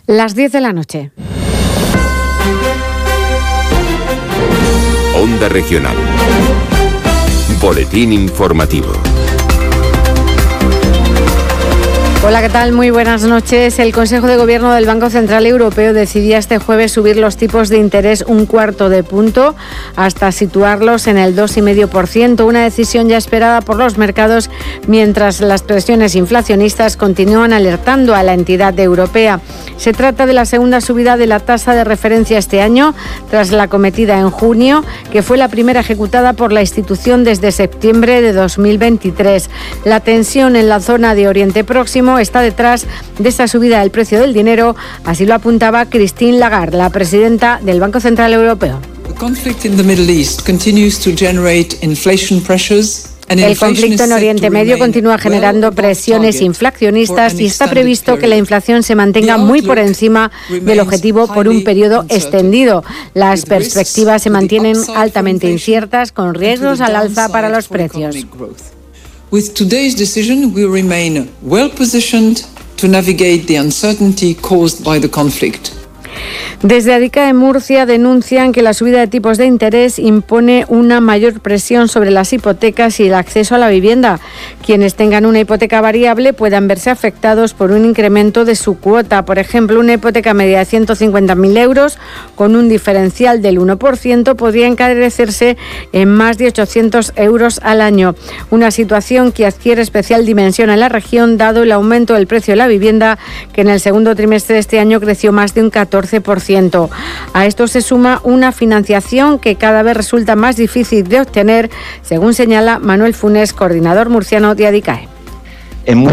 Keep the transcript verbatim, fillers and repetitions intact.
Las diez de la noche. Onda Regional. Boletín informativo. Hola, ¿qué tal? Muy buenas noches. El Consejo de Gobierno del Banco Central Europeo decidía este jueves subir los tipos de interés un cuarto de punto hasta situarlos en el dos coma cinco por ciento, una decisión ya esperada por los mercados mientras las presiones inflacionistas continúan alertando a la entidad europea. Se trata de la segunda subida de la tasa de referencia este año, tras la cometida en junio, que fue la primera ejecutada por la institución desde septiembre de dos mil veintitrés. La tensión en la zona de Oriente Próximo está detrás de esta subida del precio del dinero, así lo apuntaba Christine Lagarde, la presidenta del Banco Central Europeo. The conflict in the Middle East continues to generate inflation pressures. El conflicto en Oriente Medio continúa generando presiones inflacionistas y está previsto que la inflación se mantenga muy por encima del objetivo por un periodo extendido. Las perspectivas se mantienen altamente inciertas, con riesgos al alza para los precios. With today's decision, we remain well positioned to navigate the uncertainty caused by the conflict. Desde Adica de Murcia denuncian que la subida de tipos de interés impone una mayor presión sobre las hipotecas y el acceso a la vivienda. Quienes tengan una hipoteca variable puedan verse afectados por un incremento de su cuota. Por ejemplo, una hipoteca media de ciento cincuenta mil euros con un diferencial del uno por ciento podría encarecerse en más de ochocientos euros al año. Una situación que adquiere especial dimensión en la región dado el aumento del precio de la vivienda, que en el segundo trimestre de este año creció más de un catorce por ciento. A esto se suma una financiación que cada vez resulta más difícil de obtener, según señala Manuel Funes, coordinador murciano de Adicae.